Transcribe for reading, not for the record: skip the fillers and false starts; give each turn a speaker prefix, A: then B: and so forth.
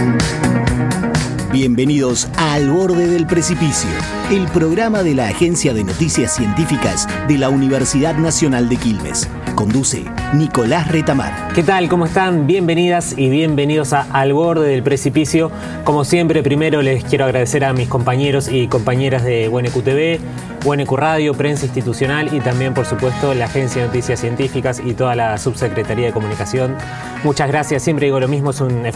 A: Bienvenidos a Al Borde del Precipicio, el programa de la Agencia de Noticias Científicas de la Universidad Nacional de Quilmes. Conduce Nicolás Retamar.
B: ¿Qué tal? ¿Cómo están? Bienvenidas y bienvenidos a Al Borde del Precipicio. Como siempre, primero les quiero agradecer a mis compañeros y compañeras de UNQ TV, UNQ Radio, Prensa Institucional y también, por supuesto, la Agencia de Noticias Científicas y toda la Subsecretaría de Comunicación. Muchas gracias. Siempre digo lo mismo, es un